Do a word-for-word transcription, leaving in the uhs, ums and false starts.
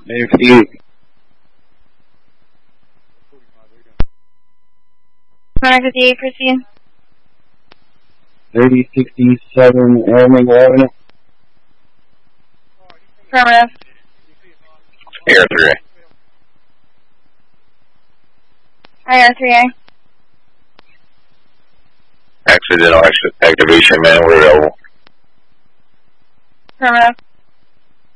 Negative fifty-eight. Connor fifty-eight, proceed. thirty sixty-seven Airman Avenue. Affirmative. Air three A. I R three A. Accidental activation, man, we're available. Affirmative.